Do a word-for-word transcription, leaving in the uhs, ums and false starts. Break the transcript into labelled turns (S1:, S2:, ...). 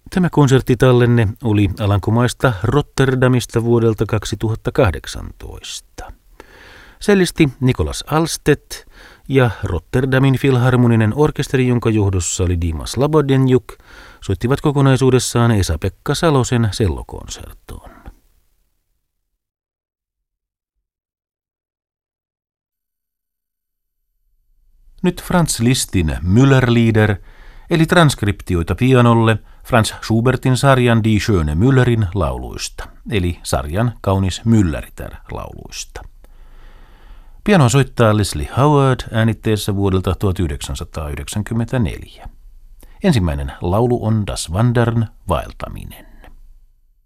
S1: Tämä konserttitallenne oli Alankomaista Rotterdamista vuodelta kaksituhattakahdeksantoista. Sellisti Nicolas Alstedt ja Rotterdamin filharmoninen orkesteri, jonka johdossa oli Dimas Labodjenjuk, soittivat kokonaisuudessaan Esa-Pekka Salosen sellokonserttoon. Nyt Franz Lisztin Müllerlieder, eli transkriptioita pianolle Franz Schubertin sarjan Die schöne Müllerin lauluista, eli sarjan Kaunis Mülleritar lauluista. Pianoa soittaa Leslie Howard äänitteessä vuodelta tuhatyhdeksänsataayhdeksänkymmentäneljä. Ensimmäinen laulu on Das Wandern, vaeltaminen.